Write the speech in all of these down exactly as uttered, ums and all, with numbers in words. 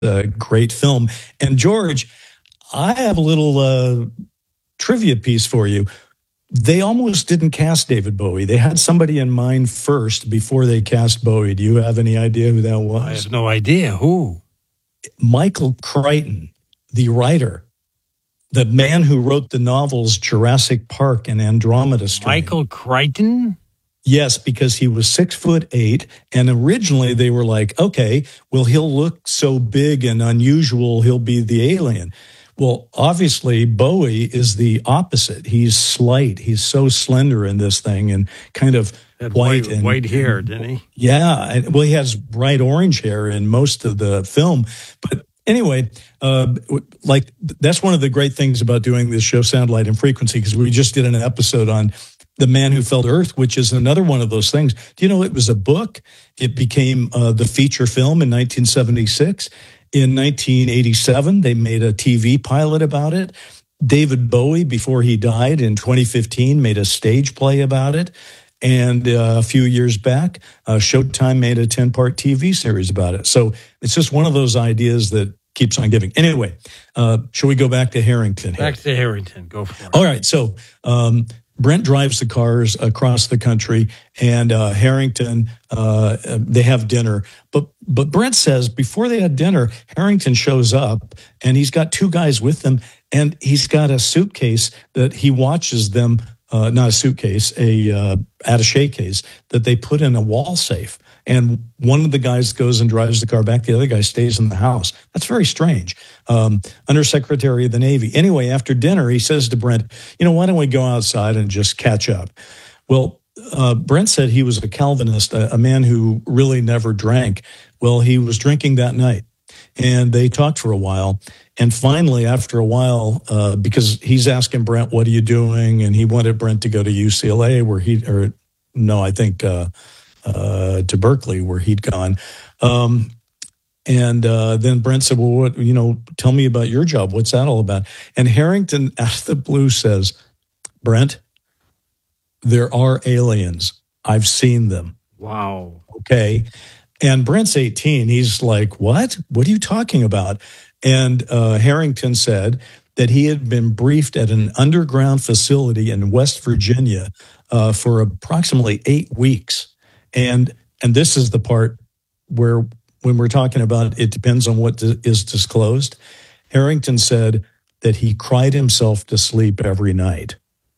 a great film. And George, I have a little uh, trivia piece for you. They almost didn't cast David Bowie. They had somebody in mind first before they cast Bowie. Do you have any idea who that was? I have no idea. Who? Michael Crichton, the writer, the man who wrote the novels Jurassic Park and Andromeda Strain. Michael Crichton? Yes, because he was six foot eight, and originally they were like, okay, well, he'll look so big and unusual, he'll be the alien. Well, obviously, Bowie is the opposite. He's slight. He's so slender in this thing and kind of Had white. white, and, white hair, didn't he? Yeah. And, well, he has bright orange hair in most of the film. But anyway, uh, like that's one of the great things about doing this show, Sound, Light, and Frequency, because we just did an episode on The Man Who Fell to Earth, which is another one of those things. Do you know it was a book? It became uh, the feature film in nineteen seventy-six. In nineteen eighty-seven, they made a T V pilot about it. David Bowie, before he died in twenty fifteen, made a stage play about it. And uh, a few years back, uh, Showtime made a ten-part T V series about it. So it's just one of those ideas that keeps on giving. Anyway, uh, shall we go back to Harrington here? Back to Harrington. Go for it. All right. So um, Brent drives the cars across the country, and uh, Harrington, uh, they have dinner. But but Brent says before they had dinner, Harrington shows up, and he's got two guys with him, and he's got a suitcase that he watches them, uh, not a suitcase, a uh, attaché case that they put in a wall safe. And one of the guys goes and drives the car back. The other guy stays in the house. That's very strange. Um, Undersecretary of the Navy. Anyway, after dinner, he says to Brent, you know, why don't we go outside and just catch up? Well, uh, Brent said he was a Calvinist, a, a man who really never drank. Well, he was drinking that night. And they talked for a while. And finally, after a while, uh, because he's asking Brent, what are you doing? And he wanted Brent to go to U C L A where he, or no, I think... Uh, Uh, to Berkeley, where he'd gone. Um, and uh, then Brent said, well, what, you know, tell me about your job. What's that all about? And Harrington, out of the blue, says, Brent, there are aliens. I've seen them. Wow. Okay. And Brent's eighteen. He's like, what? What are you talking about? And uh, Harrington said that he had been briefed at an underground facility in West Virginia uh, for approximately eight weeks. And and this is the part where when we're talking about it depends on what is disclosed. Harrington said that he cried himself to sleep every night.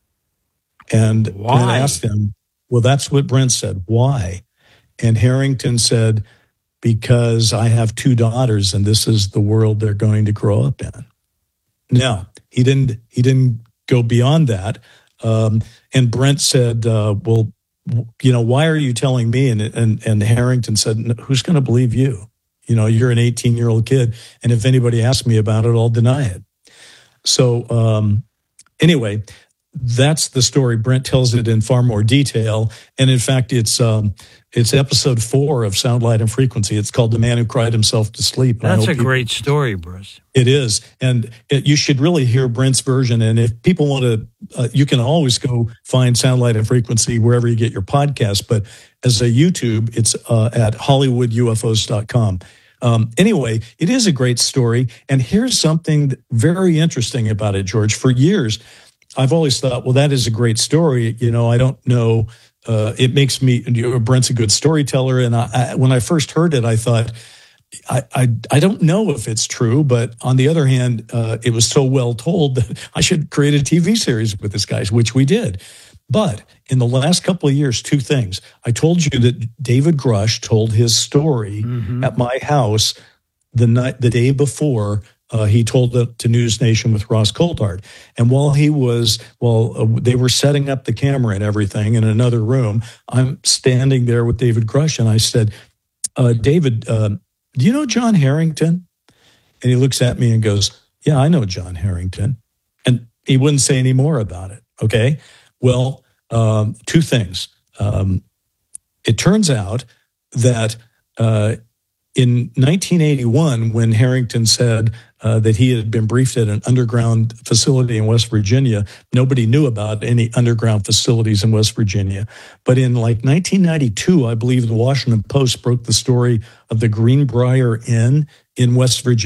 And Why? Brent asked him, well, that's what Brent said. Why? And Harrington said, because I have two daughters and this is the world they're going to grow up in. Now, he didn't he didn't go beyond that. Um, and Brent said, uh, well, you know, why are you telling me? And and, and Harrington said, who's going to believe you? You know, you're an eighteen-year-old kid. And if anybody asks me about it, I'll deny it. So um, anyway, that's the story. Brent tells it in far more detail. And in fact, it's um, it's episode four of Sound, Light, and Frequency. It's called The Man Who Cried Himself to Sleep. That's a great people, story, Bruce. It is. And it, you should really hear Brent's version. And if people want to, uh, you can always go find Sound, Light, and Frequency wherever you get your podcast. But as a YouTube, it's uh, at Hollywood U F Os dot com. Um, anyway, it is a great story. And here's something very interesting about it, George. For years, I've always thought, well, that is a great story. You know, I don't know. Uh, it makes me, you know, Brent's a good storyteller. And I, I, when I first heard it, I thought, I, I I don't know if it's true. But on the other hand, uh, it was so well told that I should create a T V series with this guy, which we did. But in the last couple of years, two things. I told you that David Grush told his story mm-hmm. at my house the night, the day before. Uh, he told it to News Nation with Ross Coulthard. And while he was, while uh, they were setting up the camera and everything in another room, I'm standing there with David Grush, and I said, uh, David, uh, do you know John Harrington? And he looks at me and goes, yeah, I know John Harrington. And he wouldn't say any more about it, okay? Well, um, two things. Um, it turns out that uh, in nineteen eighty-one, when Harrington said uh, that he had been briefed at an underground facility in West Virginia, nobody knew about any underground facilities in West Virginia. But in like nineteen ninety-two, I believe the Washington Post broke the story of the Greenbrier Inn in West Virginia.